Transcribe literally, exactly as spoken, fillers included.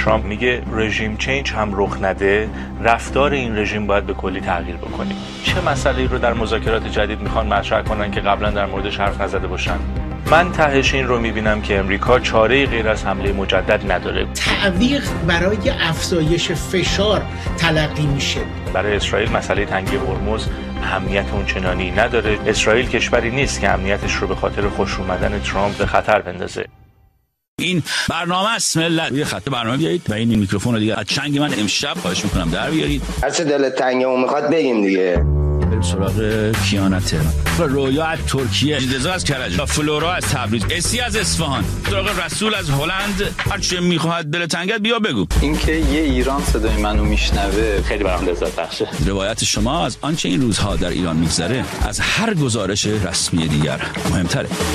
ترامپ میگه رژیم چینج هم رخ نده، رفتار این رژیم باید به کلی تغییر بکنه. چه مسئله‌ای رو در مذاکرات جدید میخوان مطرح کنن که قبلا در موردش حرف نزده باشن؟ من تهش این رو میبینم که امریکا چاره‌ای غیر از حمله مجدد نداره. تعویق برای افزایش فشار تلقی میشه. برای اسرائیل مسئله تنگی هرمز اهمیت اونچنانی نداره. اسرائیل کشوری نیست که امنیتش رو به خاطر خوش اومدن ترامپ به خطر بندازه. این برنامه است ملت، روی خط برنامه بیایید و این میکروفون رو دیگه از چنگ من امشب خواهش میکنم در بیارید. هر چه دلت تنگمون میخواد بگیم دیگه. بریم سراغ کیانا تهران، رویا از ترکیه، اجدزا از کرج، فلورا از تبریز، اسی از اصفهان، سراغ رسول از هلند. هر چه میخواد دل تنگت بیا بگو. اینکه یه ایران صدای منو میشنوه خیلی برام لذت بخشه. روایت شما از آنچه این روزها در ایران میگذره از هر گزارش رسمی دیگر مهمتره.